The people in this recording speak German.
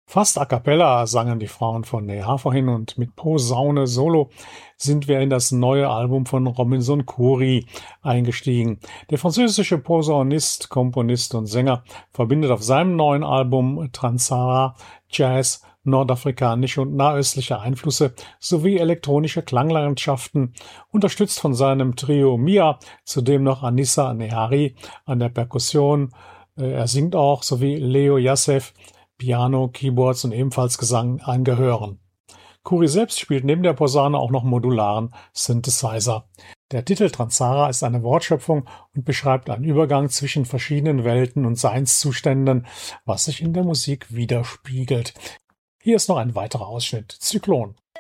Fast a cappella sangen die Frauen von Neha vorhin und mit Posaune Solo sind wir in das neue Album von Robinson Khoury eingestiegen. Der französische Posaunist, Komponist und Sänger verbindet auf seinem neuen Album Transara Jazz, nordafrikanische und nahöstliche Einflüsse sowie elektronische Klanglandschaften, unterstützt von seinem Trio Mia, zudem noch Anissa Nehari an der Perkussion. Er singt auch, sowie Leo Yassef, Piano, Keyboards und ebenfalls Gesang angehören. Khoury selbst spielt neben der Posaune auch noch modularen Synthesizer. Der Titel Transara ist eine Wortschöpfung und beschreibt einen Übergang zwischen verschiedenen Welten und Seinszuständen, was sich in der Musik widerspiegelt. Hier ist noch ein weiterer Ausschnitt. Zyklon.